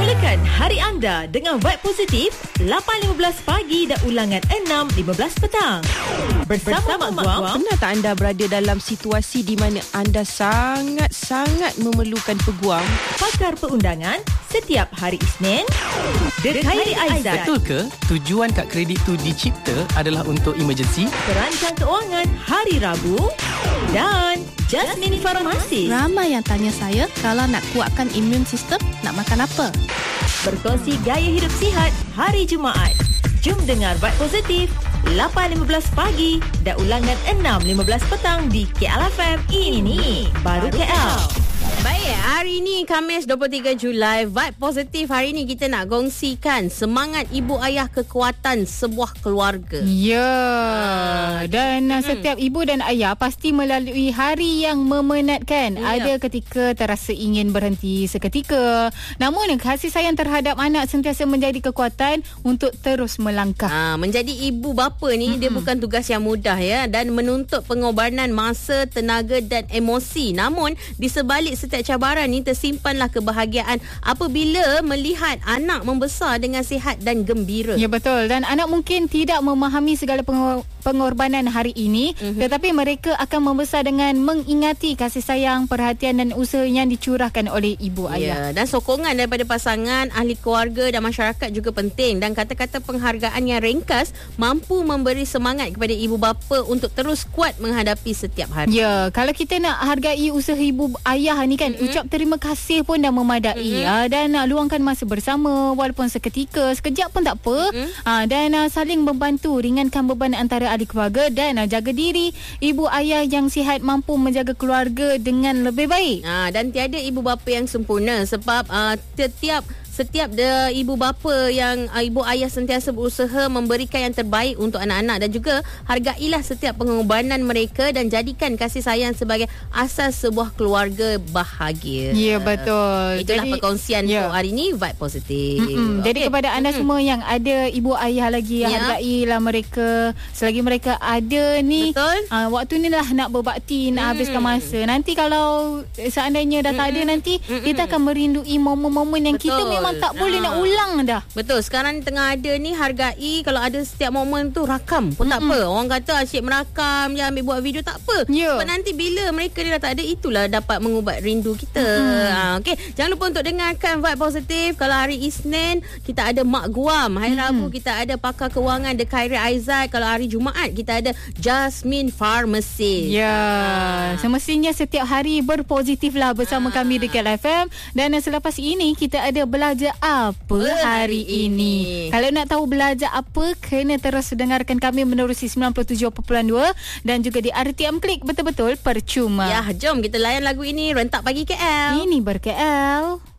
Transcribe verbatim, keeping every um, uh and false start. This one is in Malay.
Mulakan hari anda dengan vibe positif lapan lima belas pagi dan ulangan enam lima belas petang. Bersama, Bersama Mak Guam. Pernah tak anda berada dalam situasi di mana anda sangat-sangat memerlukan peguam? Pakar perundangan setiap hari Isnin. The Khairi Aizat. Betul ke tujuan kad kredit tu dicipta adalah untuk emergency? Perancang keuangan hari Rabu. Dan Jasmine Farmasi. Ramai yang tanya saya, kalau nak kuatkan imun sistem, nak makan apa? Berkongsi gaya hidup sihat hari Jumaat. Jom dengar Vibe Positif lapan lima belas pagi dan ulangan enam lima belas petang di K L F M. Ini baru K L. Baik, hari ini Khamis dua puluh tiga Julai, Vibe Positif hari ini kita nak kongsikan semangat ibu ayah kekuatan sebuah keluarga. Ya, dan hmm. setiap ibu dan ayah pasti melalui hari yang memenatkan. Ya. Ada ketika terasa ingin berhenti seketika, namun kasih sayang terhadap anak sentiasa menjadi kekuatan untuk terus melangkah. Ha, menjadi ibu bapa ni hmm. dia bukan tugas yang mudah ya, dan menuntut pengorbanan masa, tenaga dan emosi. Namun di sebalik setiap cabaran ni tersimpanlah kebahagiaan apabila melihat anak membesar dengan sihat dan gembira. Ya, betul. Dan anak mungkin tidak memahami segala pengor- pengorbanan hari ini, mm-hmm. tetapi mereka akan membesar dengan mengingati kasih sayang, perhatian dan usaha yang dicurahkan oleh ibu ayah. Ya, dan sokongan daripada pasangan, ahli keluarga dan masyarakat juga penting, dan kata-kata penghargaan yang ringkas mampu memberi semangat kepada ibu bapa untuk terus kuat menghadapi setiap hari. Ya, kalau kita nak hargai usaha ibu ayah ni kan, mm-hmm. ucap terima kasih pun dah memadai, mm-hmm. uh, dan uh, luangkan masa bersama walaupun seketika, sekejap pun tak apa, mm-hmm. uh, dan uh, saling membantu ringankan beban antara ahli keluarga, dan uh, jaga diri. Ibu ayah yang sihat mampu menjaga keluarga dengan lebih baik. uh, dan tiada ibu bapa yang sempurna, sebab uh, setiap Setiap de, ibu bapa yang uh, ibu ayah sentiasa berusaha memberikan yang terbaik untuk anak-anak, dan juga hargailah setiap pengorbanan mereka dan jadikan kasih sayang sebagai asas sebuah keluarga bahagia. Ya, betul. Itulah jadi, perkongsian ya. untuk hari ini Vibe Positif. Mm-mm. Jadi okay. kepada anda mm-hmm. semua yang ada ibu ayah lagi, ya. hargailah mereka selagi mereka ada ni. Betul. Uh, waktu ni lah nak berbakti, nak mm. habiskan masa. Nanti kalau seandainya dah mm-hmm. tak ada nanti, mm-hmm. kita akan merindui momen-momen yang Betul. kita memang Memang tak boleh ha. nak ulang dah. Betul. Sekarang ni tengah ada ni, hargai. Kalau ada setiap momen tu, rakam pun mm-hmm. tak apa. Orang kata asyik merakam je, ambil buat video, tak apa. Yeah. Sebab nanti bila mereka ni dah tak ada, itulah dapat mengubat rindu kita. Mm-hmm. ha, okay. Jangan lupa untuk dengarkan Vibe Positif. Kalau hari Isnin kita ada Mak Guam, hari mm-hmm. Rabu kita ada pakar kewangan The Khairi Aizat. Kalau hari Jumaat kita ada Jasmine Farmasi. Ya, yeah. ha. semestinya setiap hari berpositif lah bersama ha. kami di K L F M. Dan selepas ini kita ada belajar apa hari ini. Kalau nak tahu belajar apa, kena terus dengarkan kami menerusi sembilan puluh tujuh perpuluhan dua dan juga di R T M Klik. Betul-betul percuma. Ya, jom kita layan lagu ini. Rentak Pagi K L. Ini ber-K L.